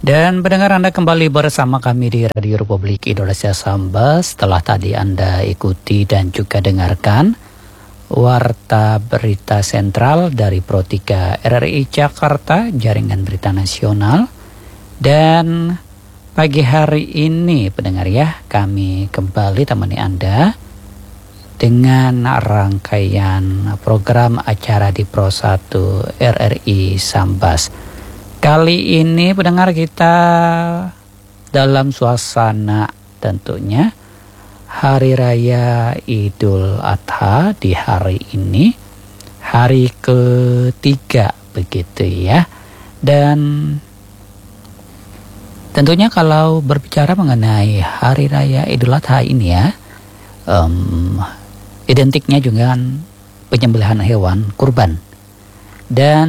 Dan pendengar, Anda kembali bersama kami di Radio Republik Indonesia Sambas. Setelah tadi Anda ikuti dan juga dengarkan Warta Berita Sentral dari Pro 3 RRI Jakarta, Jaringan Berita Nasional. Dan pagi hari ini pendengar ya, kami kembali temani Anda dengan rangkaian program acara di Pro 1 RRI Sambas. Kali ini pendengar, kita dalam suasana tentunya Hari Raya Idul Adha di hari ini, hari ketiga begitu ya. Dan tentunya kalau berbicara mengenai Hari Raya Idul Adha ini ya, identiknya juga penyembelihan hewan kurban. Dan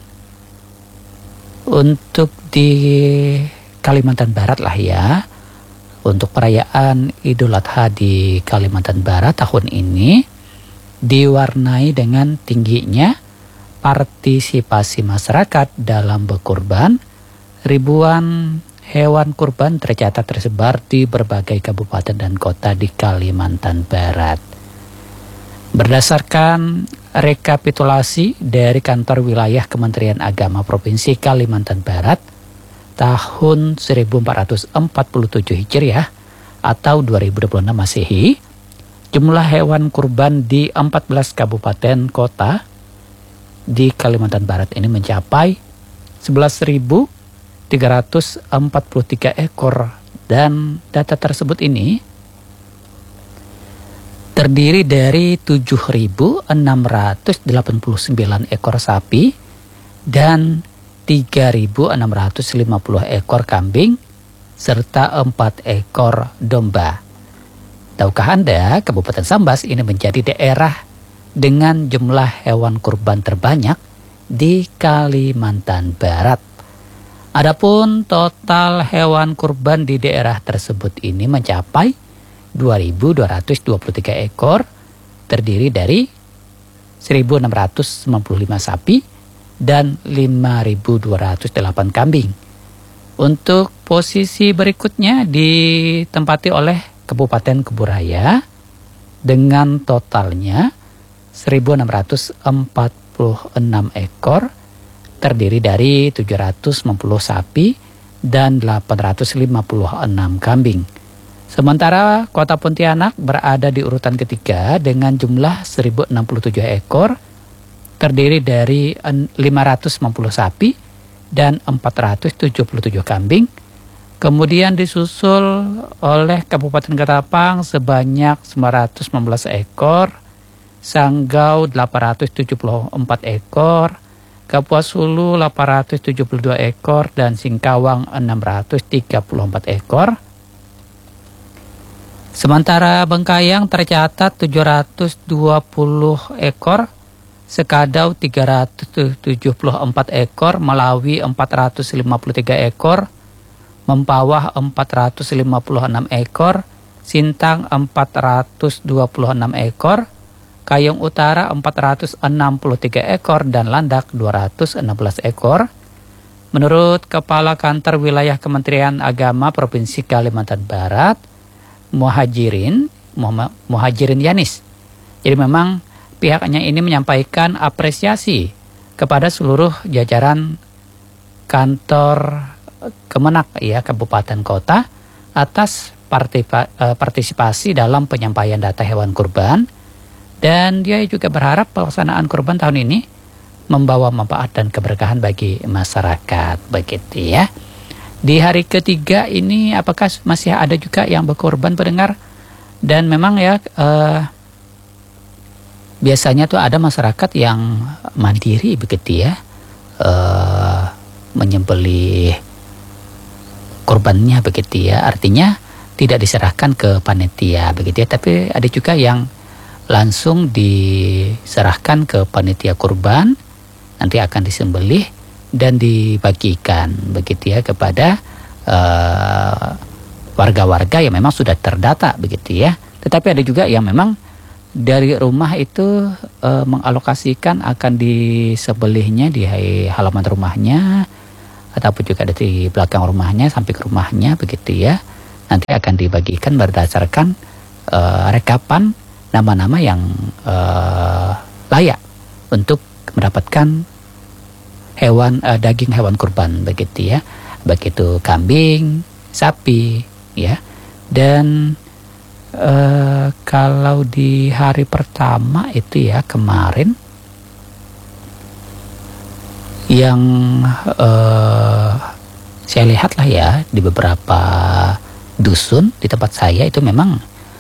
untuk di Kalimantan Barat lah ya, untuk perayaan Idul Adha di Kalimantan Barat tahun ini diwarnai dengan tingginya partisipasi masyarakat dalam berkurban. Ribuan hewan kurban tercatat tersebar di berbagai kabupaten dan kota di Kalimantan Barat. Berdasarkan rekapitulasi dari kantor wilayah Kementerian Agama Provinsi Kalimantan Barat tahun 1447 Hijriah atau 2026 Masehi, jumlah hewan kurban di 14 kabupaten kota di Kalimantan Barat ini mencapai 11.343 ekor, dan data tersebut ini terdiri dari 7.689 ekor sapi dan 3.650 ekor kambing serta 4 ekor domba. Tahukah Anda, Kabupaten Sambas ini menjadi daerah dengan jumlah hewan kurban terbanyak di Kalimantan Barat. Adapun total hewan kurban di daerah tersebut ini mencapai 2.223 ekor, terdiri dari 1.695 sapi dan 5.208 kambing. Untuk posisi berikutnya ditempati oleh Kabupaten Kuburaya dengan totalnya 1.646 ekor, terdiri dari 790 sapi dan 856 kambing. Sementara Kota Pontianak berada di urutan ketiga dengan jumlah 1.067 ekor, terdiri dari 550 sapi dan 477 kambing. Kemudian disusul oleh Kabupaten Ketapang sebanyak 919 ekor, Sanggau 874 ekor, Kapuas Hulu 872 ekor, dan Singkawang 634 ekor. Sementara Bengkayang tercatat 720 ekor, Sekadau 374 ekor, Melawi 453 ekor, Mempawah 456 ekor, Sintang 426 ekor, Kayong Utara 463 ekor, dan Landak 216 ekor. Menurut Kepala Kantor Wilayah Kementerian Agama Provinsi Kalimantan Barat, Muhajirin Yanis. Jadi memang pihaknya ini menyampaikan apresiasi kepada seluruh jajaran kantor Kemenak ya kabupaten kota atas partisipasi dalam penyampaian data hewan kurban, dan dia juga berharap pelaksanaan kurban tahun ini membawa manfaat dan keberkahan bagi masyarakat begitu ya. Di hari ketiga ini apakah masih ada juga yang berkorban pendengar? Dan memang ya biasanya tuh ada masyarakat yang mandiri begitu ya, menyembelih korbannya begitu ya. Artinya tidak diserahkan ke panitia begitu ya, tapi ada juga yang langsung diserahkan ke panitia kurban, nanti akan disembelih dan dibagikan begitu ya kepada warga-warga yang memang sudah terdata begitu ya. Tetapi ada juga yang memang dari rumah itu mengalokasikan akan disembelihnya di halaman rumahnya, ataupun juga dari belakang rumahnya sampai ke rumahnya begitu ya. Nanti akan dibagikan berdasarkan rekapan nama-nama yang layak untuk mendapatkan daging hewan kurban begitu ya. Baik itu kambing, sapi ya. Dan kalau di hari pertama itu ya kemarin yang saya lihat lah ya di beberapa dusun di tempat saya itu memang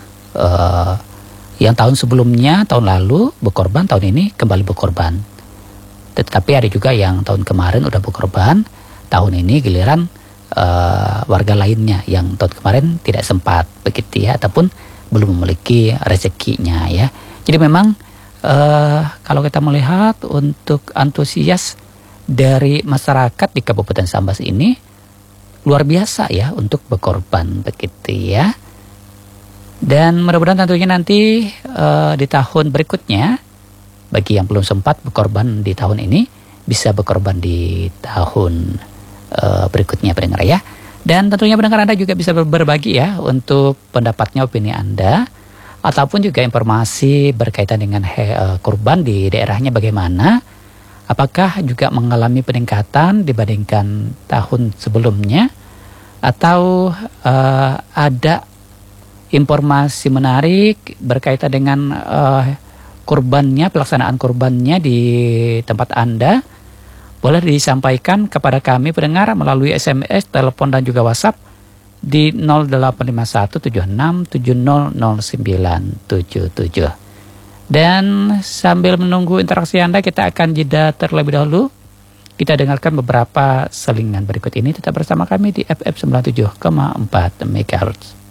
yang tahun sebelumnya, tahun lalu berkorban, tahun ini kembali berkorban. Tetapi ada juga yang tahun kemarin udah berkorban, tahun ini giliran warga lainnya yang tahun kemarin tidak sempat begitu ya, ataupun belum memiliki rezekinya ya. Jadi memang kalau kita melihat untuk antusias dari masyarakat di Kabupaten Sambas ini luar biasa ya untuk berkorban begitu ya. Dan mudah-mudahan tentunya nanti di tahun berikutnya bagi yang belum sempat berkorban di tahun ini bisa berkorban di tahun berikutnya pendengar ya. Dan tentunya pendengar Anda juga bisa berbagi ya untuk pendapatnya, opini Anda, ataupun juga informasi berkaitan dengan kurban di daerahnya bagaimana. Apakah juga mengalami peningkatan dibandingkan tahun sebelumnya, atau ada informasi menarik berkaitan dengan kurbannya, pelaksanaan kurbannya di tempat Anda? Boleh disampaikan kepada kami pendengar melalui SMS, telepon dan juga WhatsApp di 085176700977. Dan sambil menunggu interaksi Anda, kita akan jeda terlebih dahulu. Kita dengarkan beberapa selingan berikut ini. Tetap bersama kami di FM 97,4 MHz.